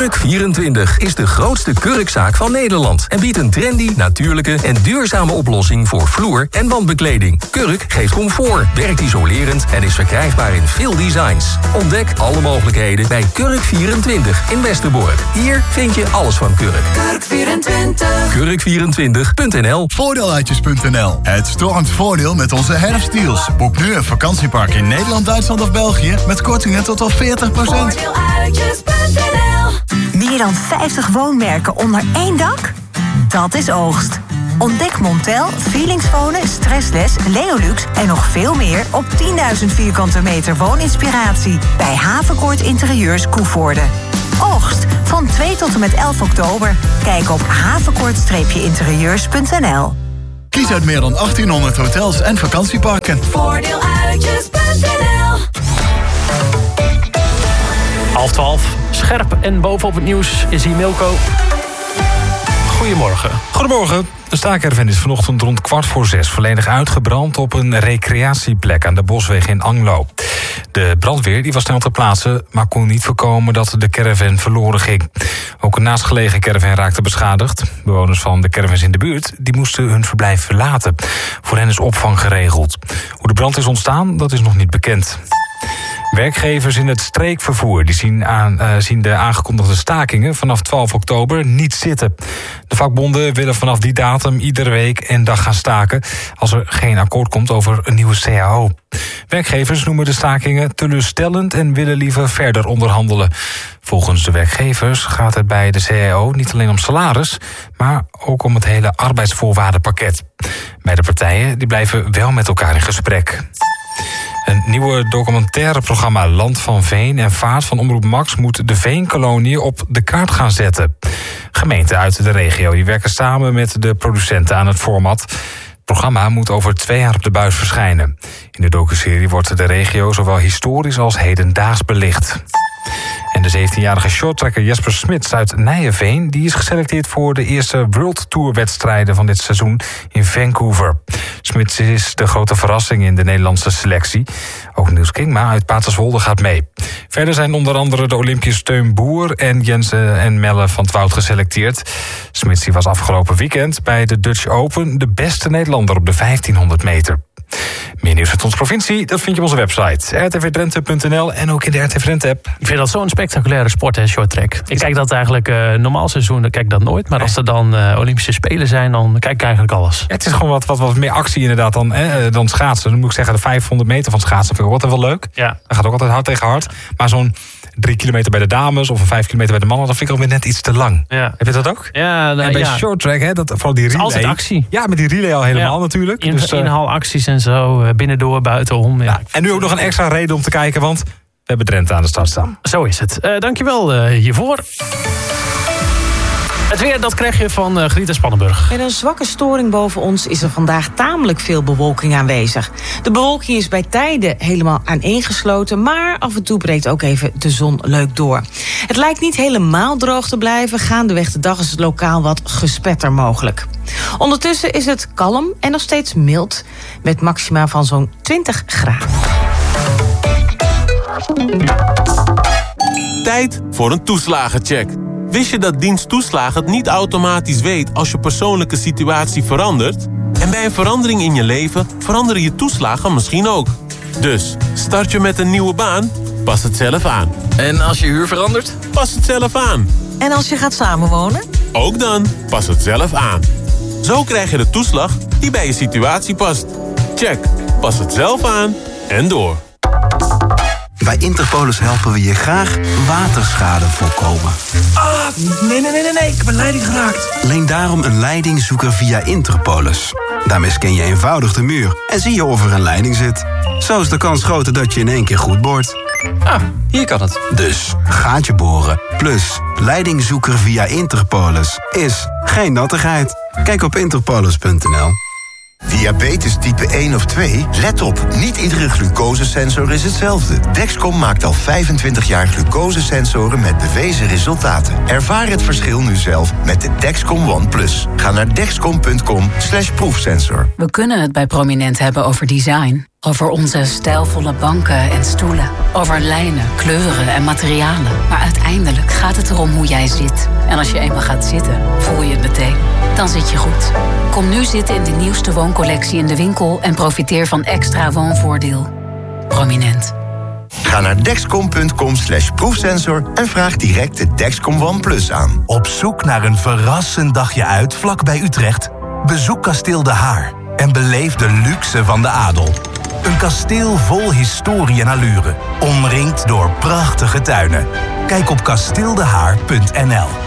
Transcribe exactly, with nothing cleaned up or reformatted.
Kurk vierentwintig is de grootste kurkzaak van Nederland en biedt een trendy, natuurlijke en duurzame oplossing voor vloer- en wandbekleding. Kurk geeft comfort, werkt isolerend en is verkrijgbaar in veel designs. Ontdek alle mogelijkheden bij Kurk vierentwintig in Westerbork. Hier vind je alles van Kurk. Kurk vierentwintig. kurk vierentwintig punt n l. Voordeeluitjes punt n l. Het stormt voordeel met onze herfstdeals. Boek nu een vakantiepark in Nederland, Duitsland of België met kortingen tot al veertig procent. Voordeeluitjes punt n l. Meer dan vijftig woonmerken onder één dak? Dat is oogst. Ontdek Montel, Feelings Wonen, Stressless, Leolux en nog veel meer op tienduizend vierkante meter wooninspiratie bij Havenkoort Interieurs Koevoorde. Oogst van twee tot en met elf oktober. Kijk op havenkoort interieurs punt n l. Kies uit meer dan achttienhonderd hotels en vakantieparken. Voordeeluitjes punt n l. Half twaalf, scherp en bovenop het nieuws is hier Milko. Goedemorgen. Goedemorgen. De staakerven is vanochtend rond kwart voor zes volledig uitgebrand op een recreatieplek aan de Bosweg in Anglo. De brandweer die was snel ter plaatse, maar kon niet voorkomen dat de caravan verloren ging. Ook een naastgelegen caravan raakte beschadigd. Bewoners van de caravans in de buurt die moesten hun verblijf verlaten. Voor hen is opvang geregeld. Hoe de brand is ontstaan, dat is nog niet bekend. Werkgevers in het streekvervoer die zien, aan, uh, zien de aangekondigde stakingen vanaf twaalf oktober niet zitten. De vakbonden willen vanaf die datum iedere week en dag gaan staken als er geen akkoord komt over een nieuwe C A O. Werkgevers noemen de stakingen teleurstellend en willen liever verder onderhandelen. Volgens de werkgevers gaat het bij de C A O niet alleen om salaris, maar ook om het hele arbeidsvoorwaardenpakket. Beide partijen die blijven wel met elkaar in gesprek. Een nieuwe documentaire-programma Land van Veen en Vaart van Omroep Max moet de veenkoloniën op de kaart gaan zetten. Gemeenten uit de regio die werken samen met de producenten aan het format. Het programma moet over twee jaar op de buis verschijnen. In de docuserie wordt de regio zowel historisch als hedendaags belicht. En de zeventienjarige shorttrekker Jesper Smits uit Nijenveen die is geselecteerd voor de eerste World Tour wedstrijden van dit seizoen in Vancouver. Smits is de grote verrassing in de Nederlandse selectie. Ook Niels Kingma uit Paterswolde gaat mee. Verder zijn onder andere de Olympiërs Teun Boer en Jens en Melle van 't Woud geselecteerd. Smits was afgelopen weekend bij de Dutch Open de beste Nederlander op de vijftienhonderd meter. Meer nieuws uit onze provincie, dat vind je op onze website r t v drenthe punt n l en ook in de R T V Drenthe-app. Ik vind dat zo'n spectaculaire sport, hè, shorttrack. Ik kijk dat eigenlijk, uh, normaal seizoen kijk ik dat nooit. Maar als er dan uh, Olympische Spelen zijn, dan kijk ik eigenlijk alles. Ja, het is gewoon wat, wat, wat meer actie inderdaad dan, hè, dan schaatsen. Dan moet ik zeggen, de vijfhonderd meter van schaatsen vind ik ook altijd wel leuk. Ja. Dat gaat ook altijd hard tegen hard. Maar zo'n drie kilometer bij de dames of een vijf kilometer bij de mannen, dat vind ik alweer net iets te lang. Ja. Heb je dat ook? Ja, nou, en bij ja. shorttrack, hè, dat, vooral die relay. Het is altijd actie. Ja, met die relay al helemaal Ja. natuurlijk. In, dus, uh, inhaalacties en zo, binnendoor, buitenom. Ja. Ja. En nu ook nog een extra reden om te kijken, want we hebben Drenthe aan de start staan. Zo is het. Uh, dankjewel uh, hiervoor. Het weer, dat krijg je van uh, Grieta Spannenburg. Met een zwakke storing boven ons is er vandaag tamelijk veel bewolking aanwezig. De bewolking is bij tijden helemaal aaneengesloten, maar af en toe breekt ook even de zon leuk door. Het lijkt niet helemaal droog te blijven. Gaandeweg de dag is het lokaal wat gespetter mogelijk. Ondertussen is het kalm en nog steeds mild, met maxima van zo'n twintig graden. Tijd voor een toeslagencheck. Wist je dat dienst toeslagen het niet automatisch weet als je persoonlijke situatie verandert? En bij een verandering in je leven veranderen je toeslagen misschien ook. Dus, start je met een nieuwe baan? Pas het zelf aan. En als je huur verandert? Pas het zelf aan. En als je gaat samenwonen? Ook dan, pas het zelf aan. Zo krijg je de toeslag die bij je situatie past. Check, pas het zelf aan en door. Bij Interpolis helpen we je graag waterschade voorkomen. Ah, nee, nee, nee, nee, nee. Ik heb een leiding geraakt. Leen daarom een leidingzoeker via Interpolis. Daarmee scan je eenvoudig de muur en zie je of er een leiding zit. Zo is de kans groter dat je in één keer goed boort. Ah, hier kan het. Dus gaatje boren plus leidingzoeker via Interpolis is geen nattigheid. Kijk op interpolis punt n l. Diabetes type één of twee? Let op, niet iedere glucosesensor is hetzelfde. Dexcom maakt al vijfentwintig jaar glucosesensoren met bewezen resultaten. Ervaar het verschil nu zelf met de Dexcom One Plus. Ga naar dexcom punt com slash proefsensor. We kunnen het bij Prominent hebben over design. Over onze stijlvolle banken en stoelen. Over lijnen, kleuren en materialen. Maar uiteindelijk gaat het erom hoe jij zit. En als je eenmaal gaat zitten, voel je het meteen. Dan zit je goed. Kom nu zitten in de nieuwste wooncollectie in de winkel... en profiteer van extra woonvoordeel. Prominent. Ga naar dexcom punt com slash proefsensor en vraag direct de Dexcom One Plus aan. Op zoek naar een verrassend dagje uit vlak bij Utrecht? Bezoek Kasteel De Haar en beleef de luxe van de adel. Een kasteel vol historie en allure, omringd door prachtige tuinen. Kijk op kasteeldehaar punt n l.